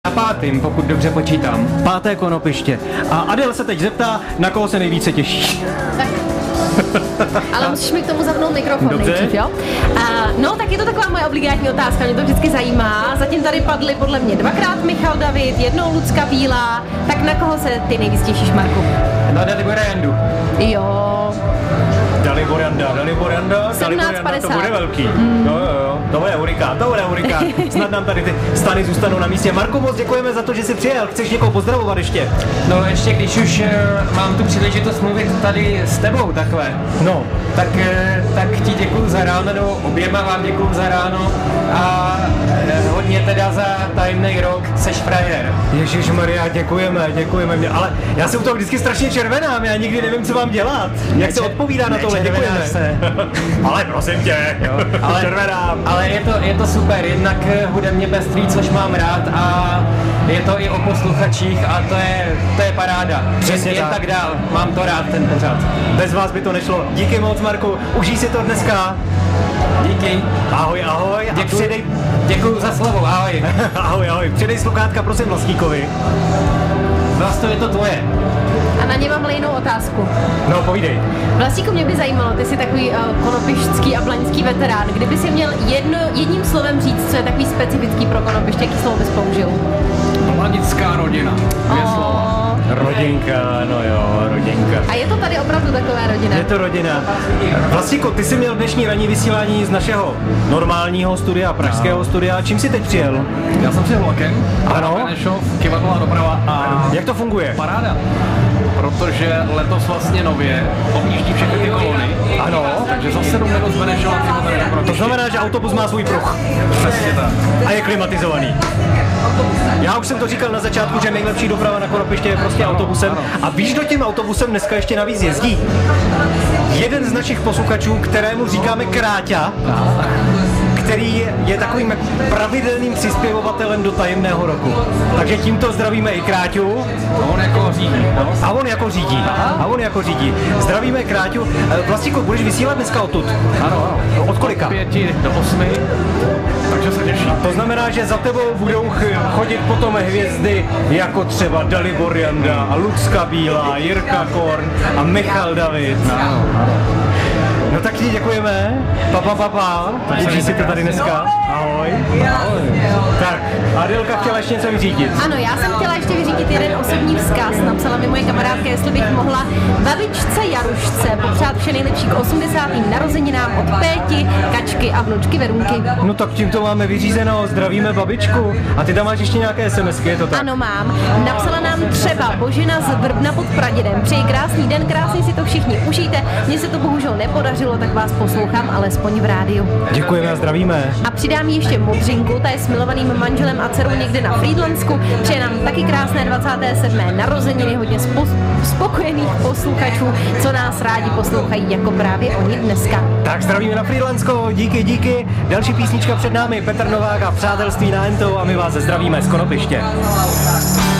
Na pátým, pokud dobře počítám. Páté Konopiště. A Adel se teď zeptá, na koho se nejvíce těší. Tak. Ale musíš mi k tomu zapnout mikrofon. Dobře. Nejdřív, jo? No, tak je to taková moje obligátní otázka, mě to vždycky zajímá. Zatím tady padly podle mě dvakrát Michal David, jednou Lucka Bílá. Tak na koho se ty nejvíc těšíš, Marku? Na Dalibora Jandu. Jo. Dalibor Janda, to bude velký. Jo, to bude hurikán. Snad nám tady ty stany zůstanou na místě. Marko, moc děkujeme za to, že jsi přijel. Chceš někoho pozdravovat ještě? No ještě když už mám tu příležitost mluvit tady s tebou takhle. No. Tak ti děkuju za ráno, no, oběma vám děkuju za ráno a hodně teda za tajemný rok, seš frajer. Ježišmarja, děkujeme. Ale já jsem u toho vždycky strašně červenám, já nikdy nevím, co mám dělat. Jak se odpovídá na tohle, děkujeme. Ale prosím tě, červenám. Ale je to super, jednak hudebně pestrý, což mám rád a je to i o posluchačích a to je paráda. Přesně jen tak dál, mám to rád ten pořad. Bez vás by to nešlo. Díky moc, Marku, užij si to dneska. Díky. Ahoj. Děkuju za slovo, ahoj. ahoj. Přidej sluchátka, prosím, Vlastníkovi. Vlastně je to tvoje. A na ně mám jinou otázku. No, povídej. Vlastníku, mě by zajímalo, ty jsi takový konopišťský a blaňský veterán. Kdyby si měl jedním slovem říct, co je takový specifický pro Konopiště, jaký slovo bys použil? Blanická rodina. Dvě slova. Rodinka, no jo, rodinka. A je to tady opravdu taková rodina? Je to rodina. Vlastníku, ty jsi měl dnešní ranní vysílání z našeho normálního studia, pražského studia. Čím jsi teď přijel? Já jsem přijel vlakem. Ano. Benešov, kivadlová doprava a... Jak to funguje? Paráda. Protože letos vlastně nově objíždí všechny ty kolony. Ano. Takže za 7 minut z Benešova To znamená, že autobus má svůj pruh. Přesně tak. A je klimatizovaný. Já už jsem to říkal na začátku, že nejlepší doprava na Konopiště je prostě autobusem. A víš, kdo tím autobusem dneska ještě navíc jezdí? Jeden z našich posluchačů, kterému říkáme Kráťa, který je takovým pravidelným přispěvovatelem do tajemného roku. Takže tímto zdravíme i Kráťu. A on jako řídí. A on jako řídí. Zdravíme Kráťu. Vlastníku, budeš vysílat dneska odtud? Ano. Od kolika? Od 5 do 8. Takže se těším. To znamená, že za tebou budou chodit potom hvězdy jako třeba Dalibor Janda a Lucka Bílá, Jirka Korn a Michal David. Ano. No tak ti děkujeme. Pa. Užij si to tady dneska. Ahoj. Tak, Adelka chtěla ještě něco vyřídit. Ano, já jsem chtěla ještě vyřídit jeden osobní vzkaz. Napsala mi moje kamarádka, jestli bych mohla babičce Jarušce popřát vše nejlepší k 80. narozeninám od Péti, Kačky a vnučky Verunky. No tak tímto máme vyřízeno, zdravíme babičku. A ty tam máš ještě nějaké SMSky, je to tak? Ano, mám. Napsala nám třeba Božena z Vrbna pod Pradědem. Přeji krásný den, krásně si to všichni užijte. Mně se to bohužel nepodařilo, tak vás poslouchám alespoň v rádiu. Děkujeme a zdravíme. A přidám ještě Modřinku, ta je s milovaným manželem a dcerou někde na Frýdlansku. Přeje nám taky krásné 27. narozeniny, hodně spokojených posluchačů, co nás rádi poslouchají, jako právě oni dneska. Tak zdravíme na Frýdlansko, díky. Další písnička před námi, Petr Novák a Přátelství na Entou a my vás zdravíme z Konopiště.